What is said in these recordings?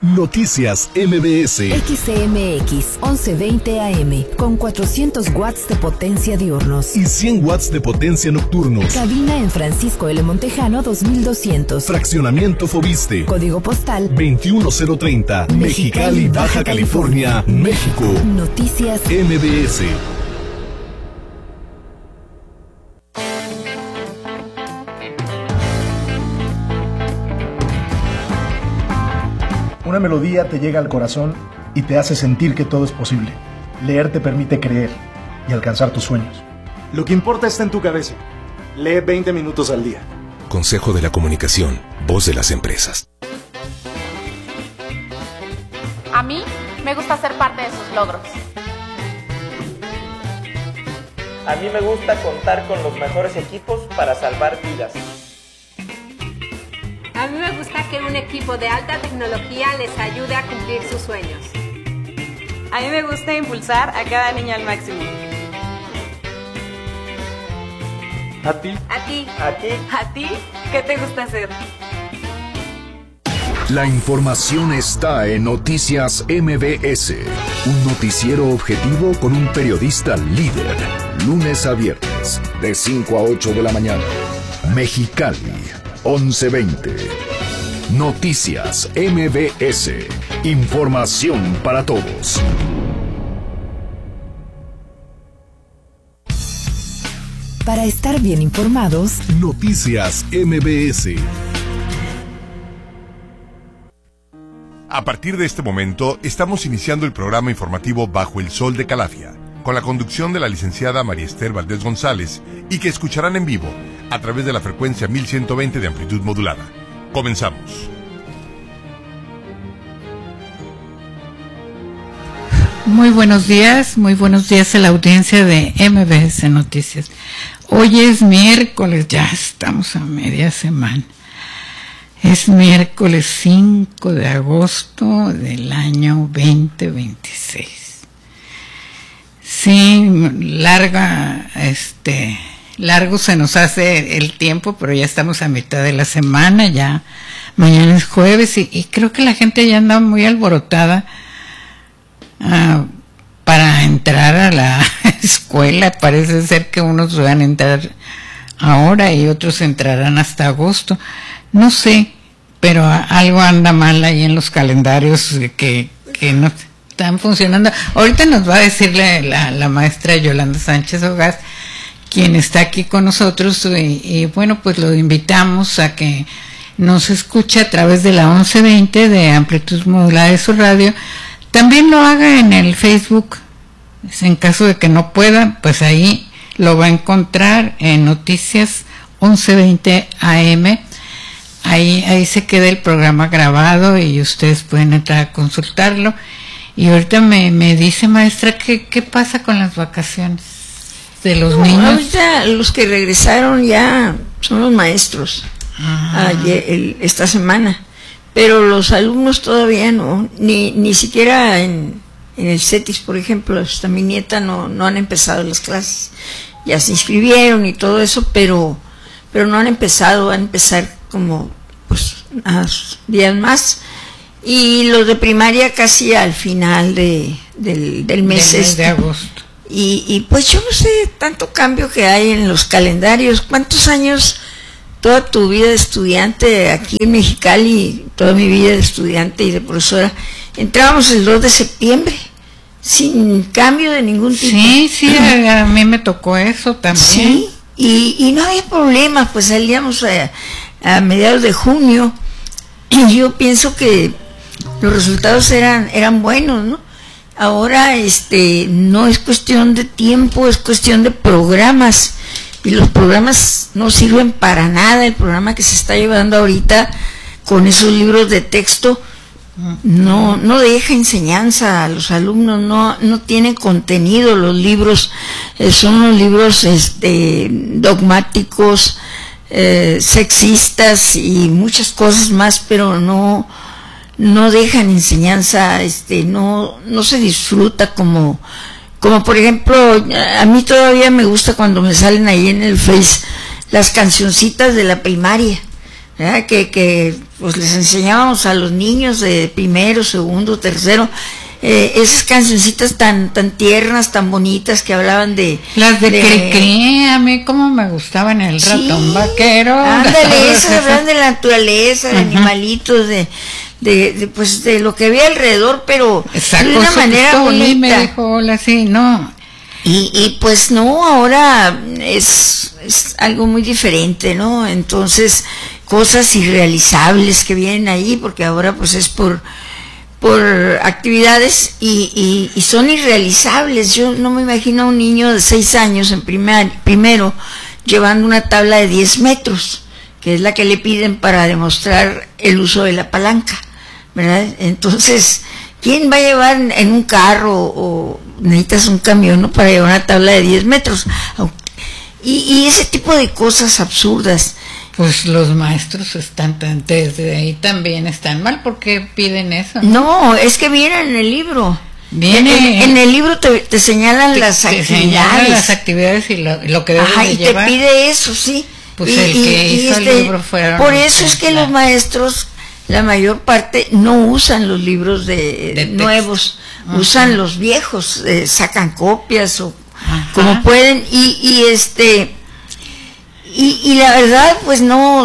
Noticias MBS. XCMX 1120 AM con 400 watts de potencia diurnos y 100 watts de potencia nocturnos. Cabina en Francisco L. Montejano 2200. Fraccionamiento Fobiste. Código postal 21030. Mexicali, Baja California, México. Noticias MBS. Una melodía te llega al corazón y te hace sentir que todo es posible. Leer te permite creer y alcanzar tus sueños. Lo que importa está en tu cabeza. Lee 20 minutos al día. Consejo de la Comunicación, voz de las empresas. A mí me gusta ser parte de sus logros. A mí me gusta contar con los mejores equipos para salvar vidas. A mí me gusta que un equipo de alta tecnología les ayude a cumplir sus sueños. A mí me gusta impulsar a cada niño al máximo. ¿A ti? ¿A ti? ¿A ti? ¿A ti? ¿Qué te gusta hacer? La información está en Noticias MBS, un noticiero objetivo con un periodista líder, lunes a viernes, de 5 a 8 de la mañana. Mexicali, 1120. Noticias MBS, información para todos. Para estar bien informados, Noticias MBS. A partir de este momento, estamos iniciando el programa informativo Bajo el Sol de Calafia, con la conducción de la licenciada María Esther Valdés González, y que escucharán en vivo a través de la frecuencia 1120 de amplitud modulada. Comenzamos. Muy buenos días a la audiencia de MBS Noticias. Hoy es miércoles, ya estamos a media semana. Es miércoles 5 de agosto del año 2026. Sí, largo se nos hace el tiempo, pero ya estamos a mitad de la semana, ya mañana es jueves y creo que la gente ya anda muy alborotada para entrar a la escuela. Parece ser que unos van a entrar ahora y otros entrarán hasta agosto. No sé, pero algo anda mal ahí en los calendarios que no están funcionando. Ahorita nos va a decirle la maestra Yolanda Sánchez Ogaz, quien está aquí con nosotros, y bueno, pues lo invitamos a que nos escuche a través de la 1120 de amplitud modulada de su radio. También lo haga en el Facebook, en caso de que no pueda, pues ahí lo va a encontrar en Noticias 1120 AM. Ahí se queda el programa grabado y ustedes pueden entrar a consultarlo. Y ahorita me dice, maestra, ¿qué pasa con las vacaciones de los niños? Ahorita los que regresaron ya son los maestros, esta semana. Pero los alumnos todavía no, ni siquiera en el CETIS, por ejemplo, hasta mi nieta no han empezado las clases. Ya se inscribieron y todo eso, pero no han empezado, van a empezar como pues días más. Y los de primaria casi al final del mes de agosto. Y pues yo no sé tanto cambio que hay en los calendarios. ¿Cuántos años? Toda tu vida de estudiante aquí en Mexicali, toda mi vida de estudiante y de profesora, entrábamos el 2 de septiembre, sin cambio de ningún tipo. Sí, a mí me tocó eso también. Sí, y no había problema, pues salíamos a mediados de junio, y yo pienso que los resultados eran buenos, ¿no? Ahora no es cuestión de tiempo, es cuestión de programas. Y los programas no sirven para nada. El programa que se está llevando ahorita con esos libros de texto no deja enseñanza a los alumnos, no tiene contenido. Los libros son unos libros dogmáticos, sexistas y muchas cosas más, pero no dejan enseñanza, no se disfruta como por ejemplo, a mí todavía me gusta cuando me salen ahí en el Face las cancioncitas de la primaria, ¿verdad? Que pues les enseñábamos a los niños de primero, segundo, tercero, esas cancioncitas tan tiernas, tan bonitas que hablaban de... Las de Cricri, a mí como me gustaban, el ratón vaquero. Ándale, esas hablaban de la naturaleza, de animalitos, pues de lo que había alrededor, pero de una manera bonita. Me dijo, hola, sí, no. Y pues no, ahora es algo muy diferente, ¿no? Entonces, cosas irrealizables que vienen ahí, porque ahora pues es por actividades y son irrealizables. Yo no me imagino a un niño de 6 años en primero llevando una tabla de 10 metros, que es la que le piden para demostrar el uso de la palanca, ¿verdad? Entonces, ¿quién va a llevar en un carro o necesitas un camión, ¿no?, para llevar una tabla de 10 metros? Y ese tipo de cosas absurdas. Pues los maestros están desde ahí también están mal, porque piden eso. No, es que viene en el libro. En el libro te señalan las actividades. Te señalan las actividades y lo que debes de llevar. Y te pide eso, sí. Pues el que hizo el libro fueron... Por eso es que los maestros, la mayor parte, no usan los libros de nuevos, usan los viejos, sacan copias o como pueden, y la verdad pues no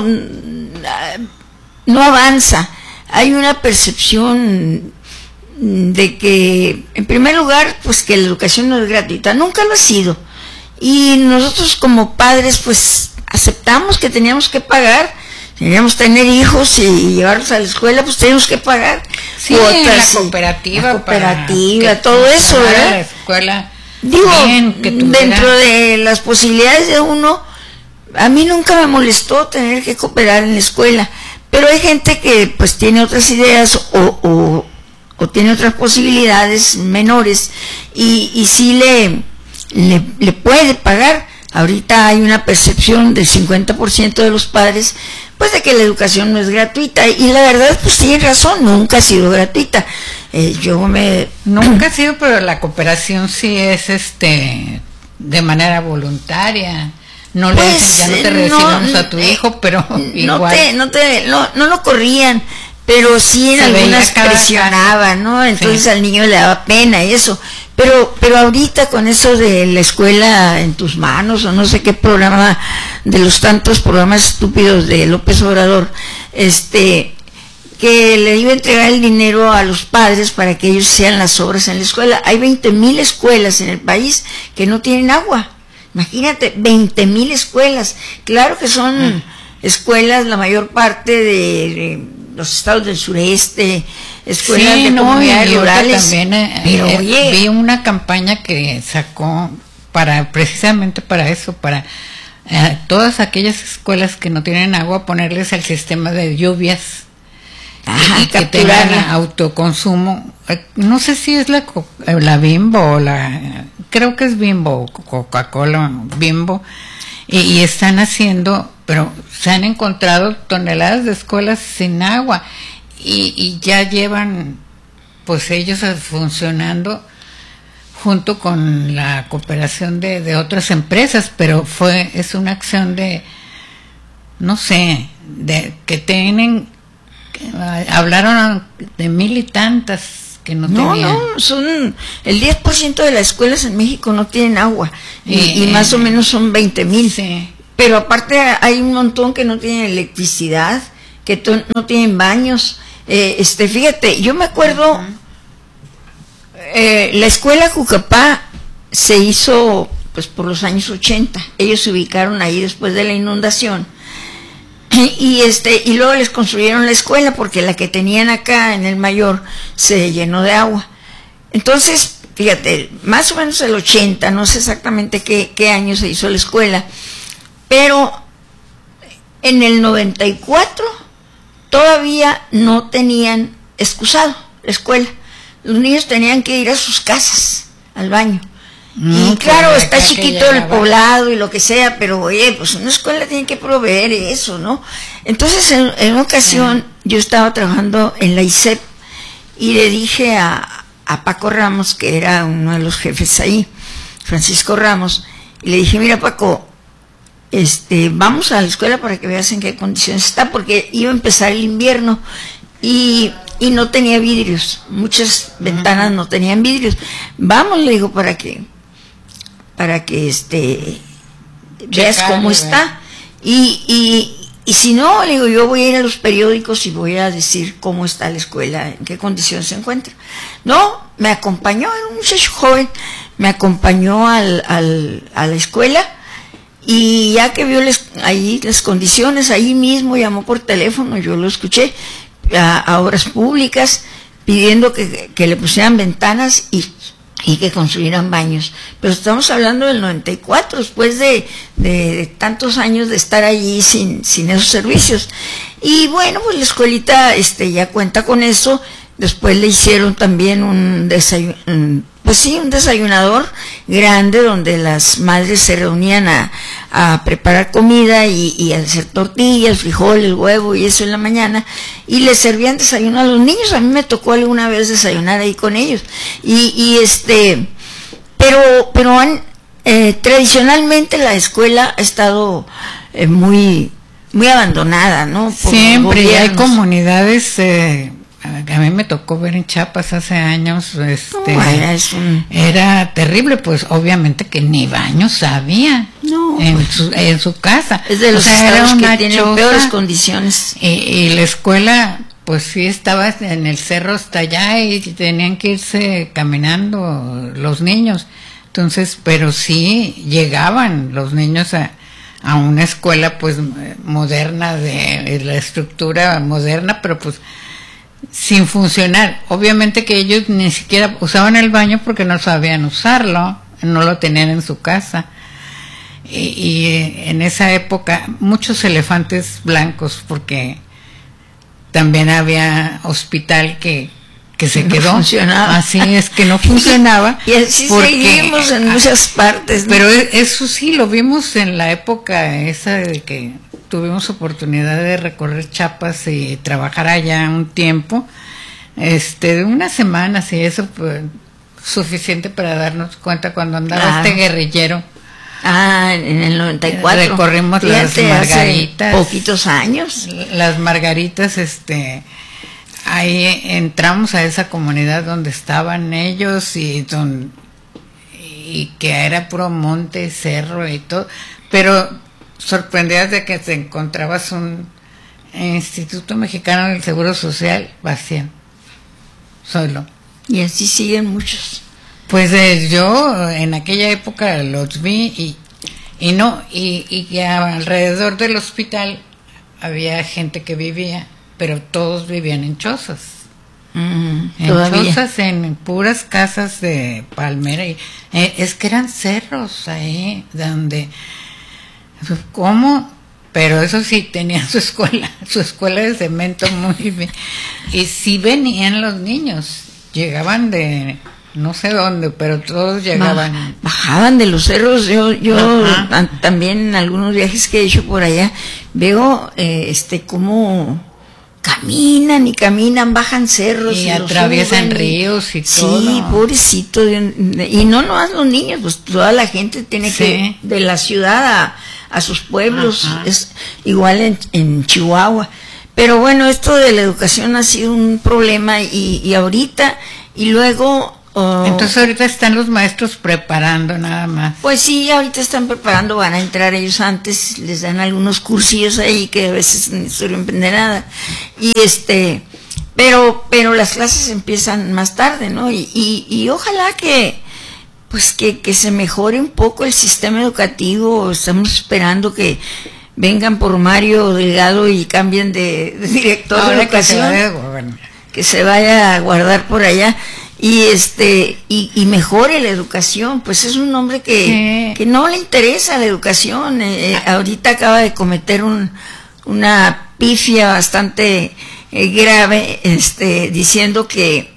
avanza. Hay una percepción de que, en primer lugar, pues que la educación no es gratuita, nunca lo ha sido, y nosotros como padres pues aceptamos que teníamos que pagar. Teníamos que tener hijos y llevarlos a la escuela, pues teníamos que pagar cuotas, la cooperativa, todo eso, ¿verdad? La escuela, digo, dentro de las posibilidades de uno, a mí nunca me molestó tener que cooperar en la escuela, pero hay gente que pues tiene otras ideas o tiene otras posibilidades menores y sí le puede pagar. Ahorita hay una percepción del 50% de los padres, pues, de que la educación no es gratuita, y la verdad, pues tiene razón, nunca ha sido gratuita. Nunca ha sido, pero la cooperación sí es de manera voluntaria. No le dicen, ya no te recibimos a tu hijo, pero igual. No lo corrían, pero sí en algunas presionaban, ¿no? Entonces al niño le daba pena y eso. Pero ahorita con eso de la escuela en tus manos, o no sé qué programa, de los tantos programas estúpidos de López Obrador, que le iba a entregar el dinero a los padres para que ellos hicieran las obras en la escuela. Hay 20,000 escuelas en el país que no tienen agua. Imagínate, 20,000 escuelas. Claro que son escuelas, la mayor parte de los estados del sureste, escuelas de comunidades rurales. También, pero oye, vi una campaña que sacó precisamente para eso, para todas aquellas escuelas que no tienen agua, ponerles el sistema de lluvias. Y que tengan autoconsumo. No sé si es la Bimbo o creo que es Bimbo, Coca-Cola Bimbo, y están haciendo, pero se han encontrado toneladas de escuelas sin agua y ya llevan pues ellos funcionando junto con la cooperación de otras empresas, pero es una acción de, no sé, de que tienen. Hablaron de 1,000 y tantas que no tenían. No, son el 10% de las escuelas en México no tienen agua y más o menos son 20,000. Sí. Pero aparte hay un montón que no tienen electricidad, que no tienen baños. Fíjate, yo me acuerdo, la escuela Cucapá se hizo pues por los años 80. Ellos se ubicaron ahí después de la inundación. Y luego les construyeron la escuela porque la que tenían acá en el Mayor se llenó de agua. Entonces, fíjate, más o menos el 80, no sé exactamente qué año se hizo la escuela, pero en el 94 todavía no tenían excusado la escuela. Los niños tenían que ir a sus casas al baño. Y claro, está chiquito el poblado y lo que sea, pero oye, pues una escuela tiene que proveer eso, ¿no? Entonces, en una ocasión, yo estaba trabajando en la ISEP y le dije a Paco Ramos, que era uno de los jefes ahí, Francisco Ramos, y le dije, mira Paco, vamos a la escuela para que veas en qué condiciones está, porque iba a empezar el invierno y no tenía vidrios, muchas ventanas no tenían vidrios. Vamos, le digo, para que veas cómo está. Y si no, le digo, yo voy a ir a los periódicos y voy a decir cómo está la escuela, en qué condiciones se encuentra. No, me acompañó, era un muchacho joven, me acompañó a la escuela, y ya que vio ahí las condiciones, ahí mismo llamó por teléfono, yo lo escuché, a Obras Públicas, pidiendo que le pusieran ventanas y que construyeran baños. Pero estamos hablando del 94, después de tantos años de estar allí sin esos servicios. Y bueno, pues la escuelita ya cuenta con eso. Después le hicieron también un desayunador grande donde las madres se reunían a preparar comida y a hacer tortillas, frijoles, huevo y eso en la mañana, y les servían desayuno a los niños. A mí me tocó alguna vez desayunar ahí con ellos. Pero tradicionalmente la escuela ha estado muy abandonada, ¿no? Siempre, y hay comunidades. A mí me tocó ver en Chiapas hace años, era terrible, pues obviamente que ni baños había en su casa. Es de los estados que tienen peores condiciones. Y la escuela, pues sí, estaba en el cerro hasta allá y tenían que irse caminando los niños. Entonces, pero sí llegaban los niños a una escuela pues moderna, de la estructura moderna, pero pues sin funcionar. Obviamente que ellos ni siquiera usaban el baño porque no sabían usarlo, no lo tenían en su casa. Y en esa época muchos elefantes blancos, porque también había hospital que se quedó. Funcionaba. Así es, que no funcionaba. Y así seguimos en muchas partes, ¿no? Pero eso sí lo vimos en la época esa de que tuvimos oportunidad de recorrer Chiapas y trabajar allá un tiempo, unas semanas, y eso pues, suficiente para darnos cuenta cuando andaba este guerrillero. En el 94. Recorrimos las margaritas. Hace poquitos años. Las margaritas, ahí entramos a esa comunidad donde estaban ellos y que era puro monte, cerro y todo, pero sorprendidas de que te encontrabas un Instituto Mexicano del Seguro Social vacío, solo. Y así siguen muchos. Pues yo en aquella época los vi y alrededor del hospital había gente que vivía, pero todos vivían en chozas. Chozas, en puras casas de palmera. Es que eran cerros ahí, donde... ¿Cómo? Pero eso sí, tenían su escuela de cemento muy bien. Y sí venían los niños, llegaban de no sé dónde, pero todos llegaban. Bajaban de los cerros. Yo también en algunos viajes que he hecho por allá, veo cómo caminan, bajan cerros. Y atraviesan ríos y todo. Sí, pobrecito. Y no nomás los niños, pues toda la gente tiene que, de la ciudad a sus pueblos. Es igual en Chihuahua. Pero bueno, esto de la educación ha sido un problema y ahorita, y luego... Entonces ahorita están los maestros preparando nada más. Pues sí, ahorita están preparando, van a entrar ellos antes, les dan algunos cursillos ahí que a veces no suelen aprender nada. Y pero las clases empiezan más tarde, ¿no? Y ojalá que se mejore un poco el sistema educativo. Estamos esperando que vengan por Mario Delgado y cambien de director de educación, que se vaya a guardar por allá y mejore la educación. Pues es un hombre que no le interesa la educación. Ahorita acaba de cometer una pifia bastante grave, diciendo que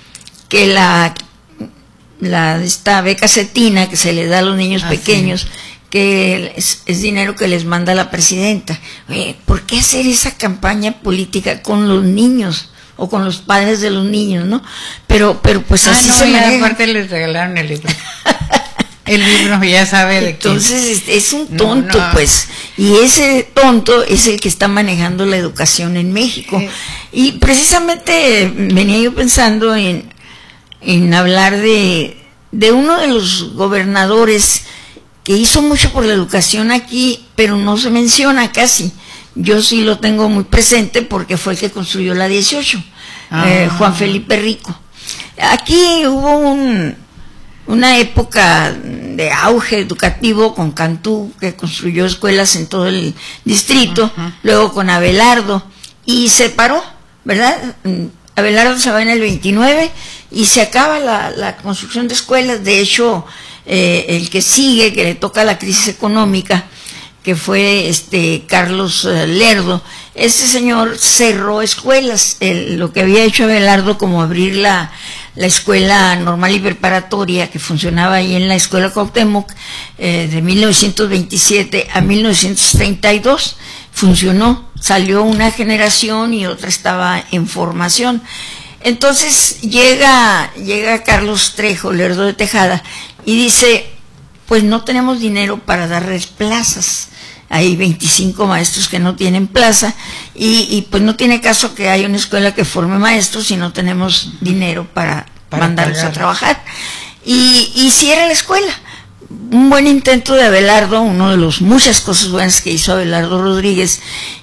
esta beca cetina que se le da a los niños pequeños, que es dinero que les manda la presidenta. ¿Por qué hacer esa campaña política con los niños o con los padres de los niños, no? Pero pues así se maneja. Aparte les regalaron el libro. El libro ya sabe de quién. Entonces es un tonto, pues, y ese tonto es el que está manejando la educación en México. Y precisamente venía yo pensando en hablar de uno de los gobernadores que hizo mucho por la educación aquí, pero no se menciona casi. Yo sí lo tengo muy presente porque fue el que construyó la 18, Juan Felipe Rico. Aquí hubo una época de auge educativo con Cantú, que construyó escuelas en todo el distrito, luego con Abelardo, y se paró, ¿verdad? Abelardo se va en el 29 y se acaba la construcción de escuelas. De hecho, el que sigue, que le toca la crisis económica, que fue Carlos Lerdo, este señor cerró escuelas. Lo que había hecho Abelardo, como abrir la escuela normal y preparatoria que funcionaba ahí en la escuela Cuauhtémoc, de 1927 a 1932, funcionó, salió una generación y otra estaba en formación. Entonces llega Carlos Trejo Lerdo de Tejada y dice, pues no tenemos dinero para darles plazas. Hay 25 maestros que no tienen plaza y pues no tiene caso que haya una escuela que forme maestros si no tenemos dinero para mandarlos a trabajar. Y cierra la escuela. Un buen intento de Abelardo, uno de las muchas cosas buenas que hizo Abelardo Rodríguez,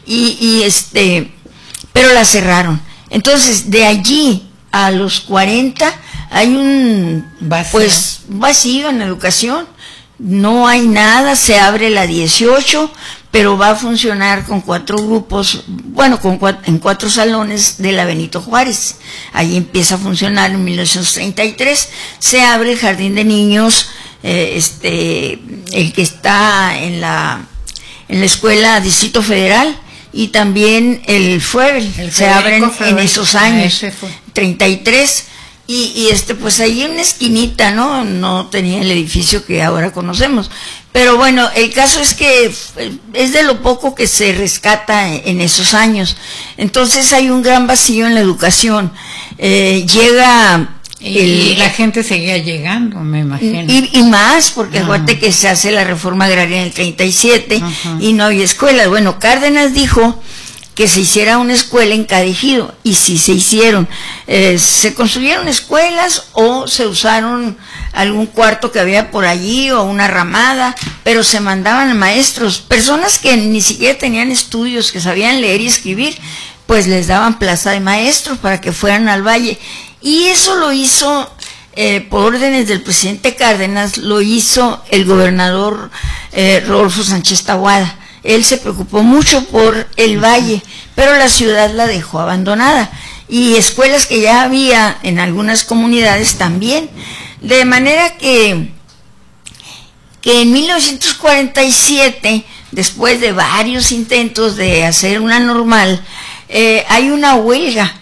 pero la cerraron. Entonces, de allí a los 40 hay un vacío en la educación. No hay nada, se abre la 18, pero va a funcionar con 4 grupos, bueno, en 4 salones de la Benito Juárez. Ahí empieza a funcionar en 1933, se abre el jardín de niños, el que está en la escuela Distrito Federal, y también el Fuebel, se abren en esos años, 33. Y pues ahí en una esquinita, no tenía el edificio que ahora conocemos. Pero bueno, el caso es que es de lo poco que se rescata en esos años. Entonces hay un gran vacío en la educación. Llega... Y la gente seguía llegando, me imagino. Y más, porque acuérdate que se hace la reforma agraria en el 37 y no había escuelas. Bueno, Cárdenas dijo que se hiciera una escuela en cada ejido, y sí se hicieron. Se construyeron escuelas o se usaron algún cuarto que había por allí o una ramada, pero se mandaban maestros, personas que ni siquiera tenían estudios, que sabían leer y escribir, pues les daban plaza de maestros para que fueran al valle. Y eso lo hizo, por órdenes del presidente Cárdenas, lo hizo el gobernador Rodolfo Sánchez Taboada. Él se preocupó mucho por el valle, pero la ciudad la dejó abandonada, y escuelas que ya había en algunas comunidades también. De manera que en 1947, después de varios intentos de hacer una normal, hay una huelga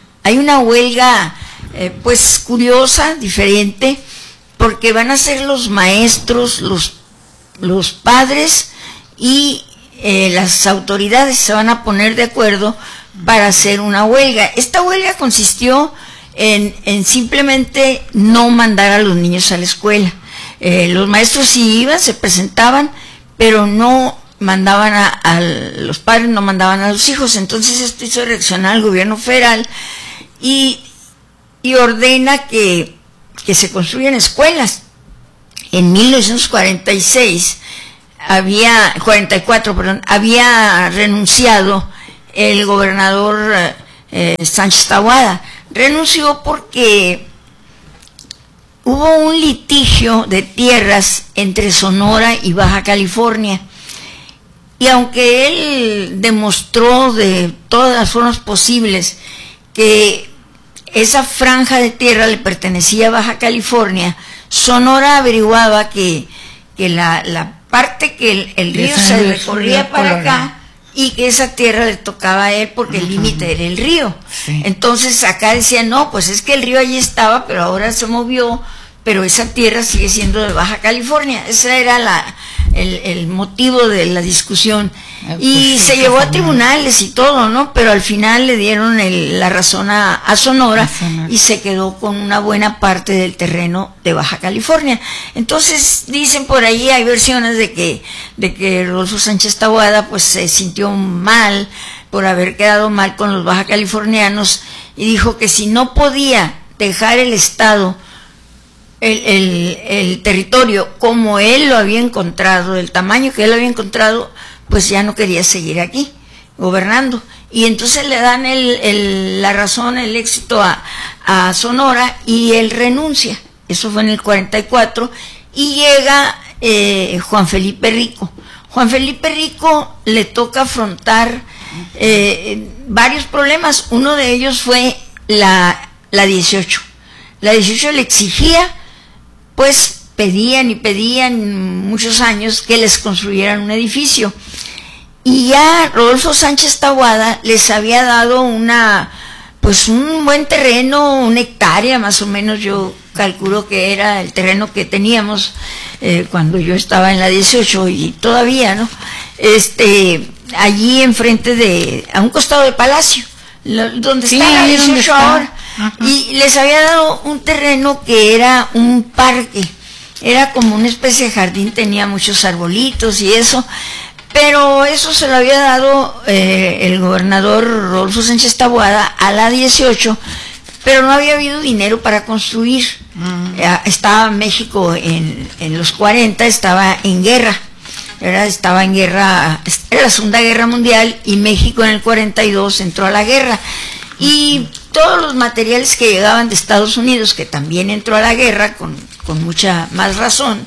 pues curiosa, diferente, porque van a ser los maestros, los padres y las autoridades se van a poner de acuerdo para hacer una huelga. Esta huelga consistió en simplemente no mandar a los niños a la escuela. Los maestros sí iban, se presentaban, pero no mandaban los padres, no mandaban a los hijos. Entonces esto hizo reaccionar al gobierno federal y ordena que se construyan escuelas. En 1946 había renunciado el gobernador Sánchez Taboada. Renunció porque hubo un litigio de tierras entre Sonora y Baja California, y aunque él demostró de todas las formas posibles que esa franja de tierra le pertenecía a Baja California, Sonora averiguaba que la parte que el río se recorría para acá y que esa tierra le tocaba a él porque el límite era el río. Sí. Entonces acá decían, no, pues es que el río allí estaba, pero ahora se movió, pero esa tierra sigue siendo de Baja California. Ese era el motivo de la discusión. y se llevó a tribunales y todo, ¿no? Pero al final le dieron la razón a Sonora y se quedó con una buena parte del terreno de Baja California. Entonces dicen por ahí, hay versiones de que Rodolfo Sánchez Taboada pues se sintió mal por haber quedado mal con los baja californianos y dijo que si no podía dejar el estado, el territorio como él lo había encontrado, del tamaño que él había encontrado, pues ya no quería seguir aquí gobernando. Y entonces le dan la razón, el éxito a Sonora, y él renuncia. Eso fue en el 44 y llega Juan Felipe Rico. Juan Felipe Rico le toca afrontar varios problemas. Uno de ellos fue la 18. La 18 le exigía, pues pedían muchos años que les construyeran un edificio. Y ya Rodolfo Sánchez Taboada les había dado un buen terreno, 1 hectárea más o menos, yo calculo que era el terreno que teníamos cuando yo estaba en la 18 y todavía, ¿no? Allí enfrente a un costado del Palacio, donde está la 18 ahora. Ajá. Y les había dado un terreno que era un parque, era como una especie de jardín, tenía muchos arbolitos y eso, pero eso se lo había dado el gobernador Rodolfo Sánchez Taboada a la 18, pero no había habido dinero para construir. Estaba México en los 40, estaba en guerra. Era la Segunda Guerra Mundial y México en el 42 entró a la guerra. Y todos los materiales que llegaban de Estados Unidos, que también entró a la guerra con mucha más razón,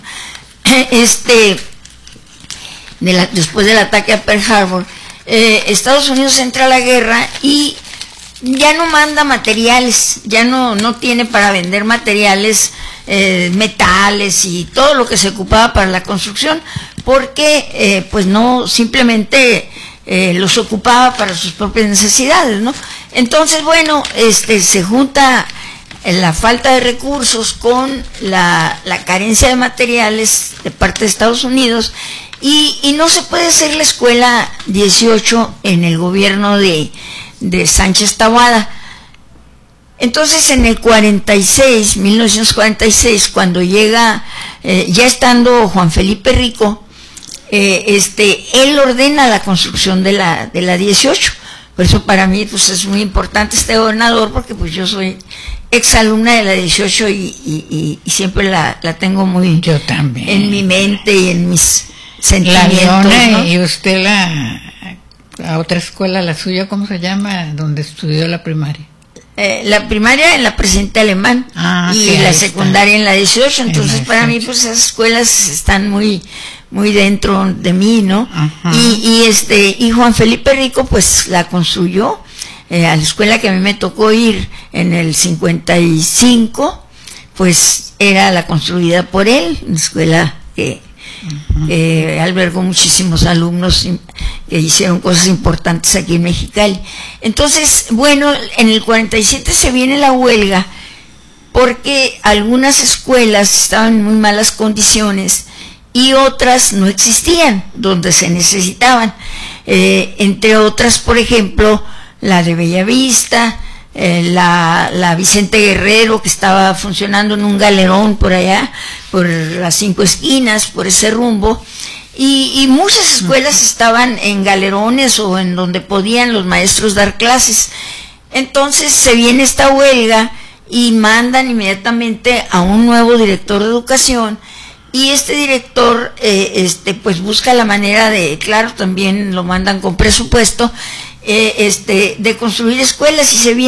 después del ataque a Pearl Harbor, Estados Unidos entra a la guerra y ya no manda materiales, ya no tiene para vender materiales, metales y todo lo que se ocupaba para la construcción, porque pues no, simplemente los ocupaba para sus propias necesidades, ¿no? Entonces, bueno, se junta la falta de recursos con la carencia de materiales de parte de Estados Unidos y no se puede hacer la escuela 18 en el gobierno de Sánchez Taboada. Entonces en el 1946, cuando llega, ya estando Juan Felipe Rico, él ordena la construcción de la 18. Por eso para mí pues es muy importante este gobernador, porque pues yo soy exalumna de la 18 y siempre la tengo muy yo también en mi mente y en mis sentimientos, ¿no? Y usted a otra escuela, la suya, ¿cómo se llama? Donde estudió la primaria. La primaria en la Presidente Alemán y la secundaria en la 18, entonces para mí pues esas escuelas están muy dentro de mí, ¿no? Y Juan Felipe Rico pues la construyó a la escuela que a mí me tocó ir en el 55, pues era la construida por él, una escuela que albergó muchísimos alumnos que hicieron cosas importantes aquí en Mexicali. Entonces, bueno, en el 47 se viene la huelga porque algunas escuelas estaban en muy malas condiciones y otras no existían donde se necesitaban, entre otras, por ejemplo, la de Bellavista, la Vicente Guerrero, que estaba funcionando en un galerón por allá, por las 5 esquinas, por ese rumbo, y muchas escuelas estaban en galerones o en donde podían los maestros dar clases. Entonces se viene esta huelga y mandan inmediatamente a un nuevo director de educación, y este director pues busca la manera de, claro, también lo mandan con presupuesto, de construir escuelas, y se viene